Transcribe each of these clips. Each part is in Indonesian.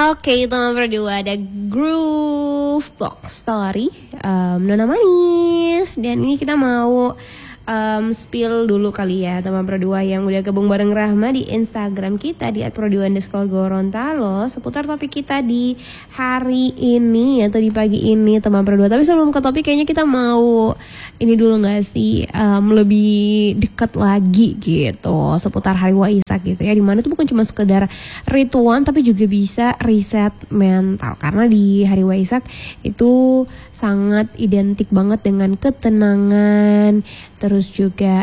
Oke, teman berdua ada Groove Box Story Nona Manis. Dan ini kita mau spill dulu kali ya teman berdua yang udah gabung bareng Rahma di Instagram kita di @produa_gorontalo seputar topik kita di hari ini atau di pagi ini teman berdua. Tapi sebelum ke topik kayaknya kita mau ini dulu gak sih lebih dekat lagi gitu seputar hari Waisak gitu ya, dimana itu bukan cuma sekedar ritual tapi juga bisa riset mental, karena di hari Waisak itu sangat identik banget dengan ketenangan, terus juga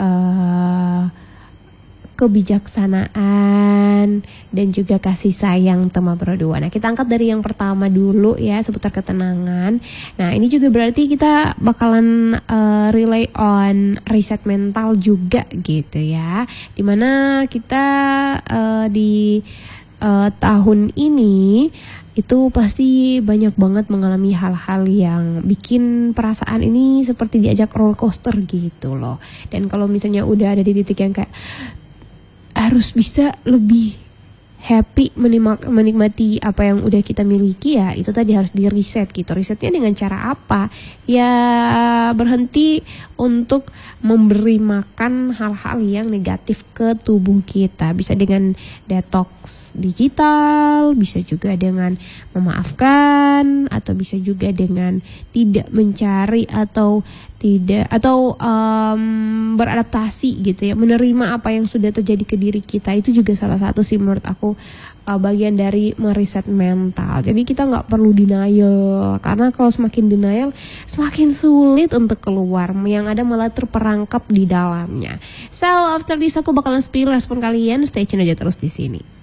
kebijaksanaan dan juga kasih sayang teman berdua. Nah, kita angkat dari yang pertama dulu ya, seputar ketenangan. Nah, ini juga berarti kita bakalan rely on riset mental juga gitu ya, dimana kita di tahun ini itu pasti banyak banget mengalami hal-hal yang bikin perasaan ini seperti diajak roller coaster gitu loh. Dan kalau misalnya udah ada di titik yang kayak harus bisa lebih happy menikmati apa yang udah kita miliki, ya itu tadi harus di reset gitu. Resetnya dengan cara apa? Ya berhenti untuk memberi makan hal-hal yang negatif ke tubuh kita. Bisa dengan detox digital, bisa juga dengan memaafkan, atau bisa juga dengan tidak mencari atau beradaptasi gitu ya, menerima apa yang sudah terjadi ke diri kita. Itu juga salah satu sih menurut aku bagian dari meriset mental. Jadi kita nggak perlu denial, karena kalau semakin denial semakin sulit untuk keluar, yang ada malah terperangkap di dalamnya. So after this aku bakalan spill respon kalian, stay tune aja terus di sini.